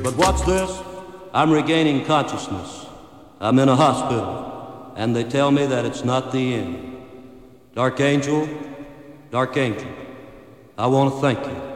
But what's this? I'm regaining consciousness. I'm in a hospital, and they tell me that it's not the end. Dark Angel, I want to thank you.